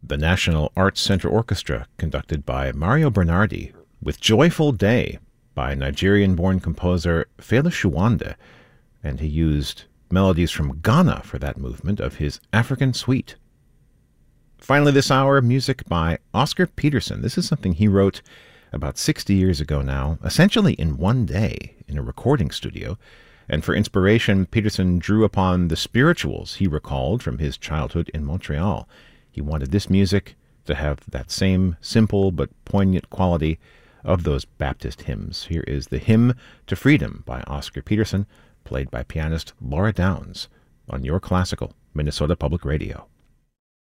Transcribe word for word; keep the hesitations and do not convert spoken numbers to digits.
the National Arts Center Orchestra, conducted by Mario Bernardi, with Joyful Day by Nigerian-born composer Fela Shuwanda, and he used melodies from Ghana for that movement of his African Suite. Finally this hour, music by Oscar Peterson. This is something he wrote about sixty years ago now, essentially in one day in a recording studio. And for inspiration, Peterson drew upon the spirituals he recalled from his childhood in Montreal. He wanted this music to have that same simple but poignant quality of those Baptist hymns. Here is the Hymn to Freedom by Oscar Peterson, played by pianist Laura Downs on Your Classical Minnesota Public Radio.